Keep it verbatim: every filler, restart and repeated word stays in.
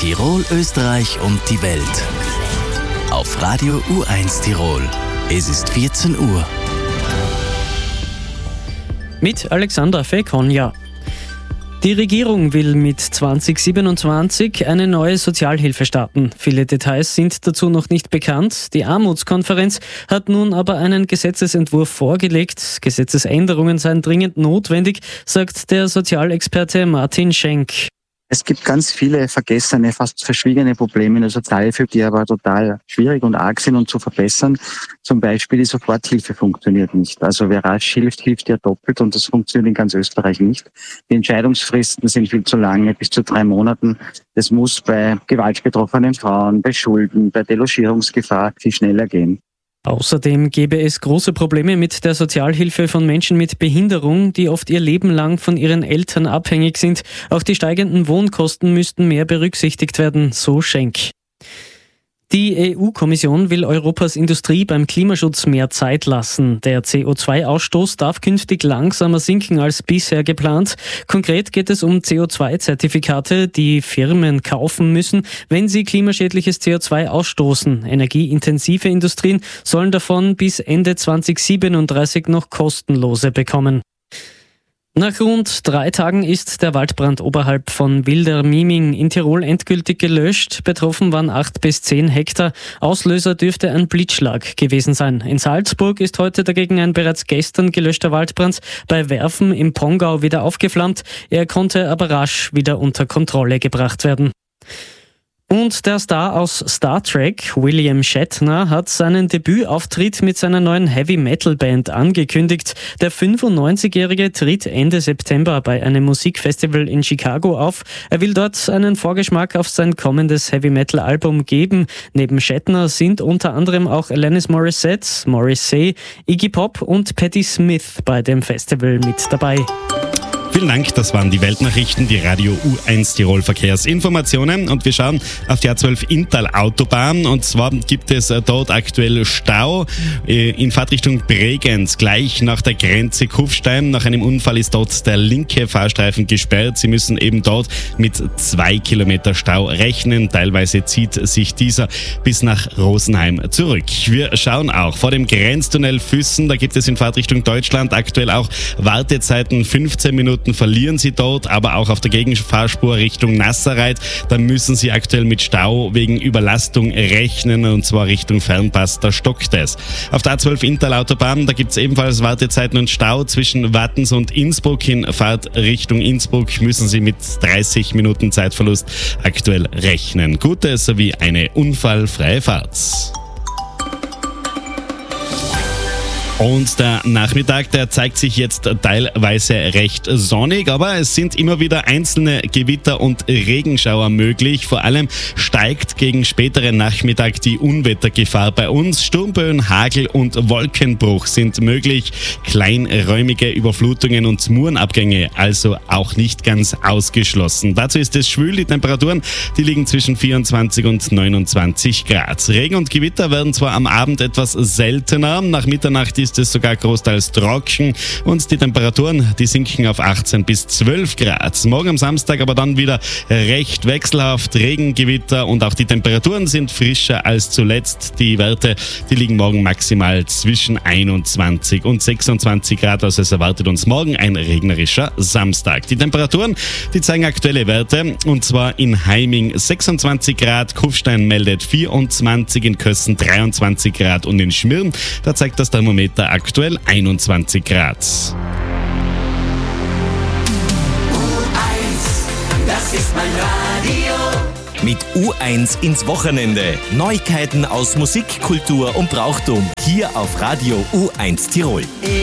Tirol, Österreich und die Welt. Auf Radio U eins Tirol. Es ist vierzehn Uhr. Mit Alexandra Fekonja. Die Regierung will mit zwanzig siebenundzwanzig eine neue Sozialhilfe starten. Viele Details sind dazu noch nicht bekannt. Die Armutskonferenz hat nun aber einen Gesetzesentwurf vorgelegt. Gesetzesänderungen seien dringend notwendig, sagt der Sozialexperte Martin Schenk. Es gibt ganz viele vergessene, fast verschwiegene Probleme in der Sozialhilfe, die aber total schwierig und arg sind und zu verbessern. Zum Beispiel die Soforthilfe funktioniert nicht. Also wer rasch hilft, hilft ja doppelt und das funktioniert in ganz Österreich nicht. Die Entscheidungsfristen sind viel zu lange, bis zu drei Monaten. Das muss bei gewaltbetroffenen Frauen, bei Schulden, bei Delogierungsgefahr viel schneller gehen. Außerdem gäbe es große Probleme mit der Sozialhilfe von Menschen mit Behinderung, die oft ihr Leben lang von ihren Eltern abhängig sind. Auch die steigenden Wohnkosten müssten mehr berücksichtigt werden, so Schenk. Die E U-Kommission will Europas Industrie beim Klimaschutz mehr Zeit lassen. Der C O zwei Ausstoß darf künftig langsamer sinken als bisher geplant. Konkret geht es um C O zwei Zertifikate, die Firmen kaufen müssen, wenn sie klimaschädliches C O zwei ausstoßen. Energieintensive Industrien sollen davon bis Ende zwanzig siebenunddreißig noch kostenlose bekommen. Nach rund drei Tagen ist der Waldbrand oberhalb von Wildermieming in Tirol endgültig gelöscht. Betroffen waren acht bis zehn Hektar. Auslöser dürfte ein Blitzschlag gewesen sein. In Salzburg ist heute dagegen ein bereits gestern gelöschter Waldbrand bei Werfen im Pongau wieder aufgeflammt. Er konnte aber rasch wieder unter Kontrolle gebracht werden. Und der Star aus Star Trek, William Shatner, hat seinen Debütauftritt mit seiner neuen Heavy-Metal-Band angekündigt. Der fünfundneunzigjährige tritt Ende September bei einem Musikfestival in Chicago auf. Er will dort einen Vorgeschmack auf sein kommendes Heavy-Metal-Album geben. Neben Shatner sind unter anderem auch Alanis Morissette, Morrissey, Iggy Pop und Patti Smith bei dem Festival mit dabei. Vielen Dank, das waren die Weltnachrichten, die Radio U eins Tirol Verkehrsinformationen und wir schauen auf die A zwölf Inntal-Autobahn und zwar gibt es dort aktuell Stau in Fahrtrichtung Bregenz, gleich nach der Grenze Kufstein. Nach einem Unfall ist dort der linke Fahrstreifen gesperrt. Sie müssen eben dort mit zwei Kilometer Stau rechnen. Teilweise zieht sich dieser bis nach Rosenheim zurück. Wir schauen auch vor dem Grenztunnel Füssen, da gibt es in Fahrtrichtung Deutschland aktuell auch Wartezeiten, fünfzehn Minuten verlieren Sie dort, aber auch auf der Gegenfahrspur Richtung Nasserreit. Da müssen Sie aktuell mit Stau wegen Überlastung rechnen und zwar Richtung Fernpass, da stockt es. Auf der A zwölf Inntal-Autobahn, da gibt es ebenfalls Wartezeiten und Stau zwischen Wattens und Innsbruck. In Fahrt Richtung Innsbruck müssen Sie mit dreißig Minuten Zeitverlust aktuell rechnen. Gute sowie eine unfallfreie Fahrt. Und der Nachmittag, der zeigt sich jetzt teilweise recht sonnig, aber es sind immer wieder einzelne Gewitter und Regenschauer möglich. Vor allem steigt gegen späteren Nachmittag die Unwettergefahr bei uns. Sturmböen, Hagel und Wolkenbruch sind möglich. Kleinräumige Überflutungen und Murenabgänge also auch nicht ganz ausgeschlossen. Dazu ist es schwül. Die Temperaturen, die liegen zwischen vierundzwanzig und neunundzwanzig Grad. Regen und Gewitter werden zwar am Abend etwas seltener. Nach Mitternacht ist es sogar großteils trocken und die Temperaturen, die sinken auf achtzehn bis zwölf Grad. Morgen am Samstag aber dann wieder recht wechselhaft, Regengewitter und auch die Temperaturen sind frischer als zuletzt. Die Werte, die liegen morgen maximal zwischen einundzwanzig und sechsundzwanzig Grad, also es erwartet uns morgen ein regnerischer Samstag. Die Temperaturen, die zeigen aktuelle Werte und zwar in Heiming sechsundzwanzig Grad, Kufstein meldet vierundzwanzig, in Kössen dreiundzwanzig Grad und in Schmirn, da zeigt das Thermometer aktuell einundzwanzig Grad. U eins, das ist mein Radio. Mit U eins ins Wochenende. Neuigkeiten aus Musik, Kultur und Brauchtum. Hier auf Radio U eins Tirol.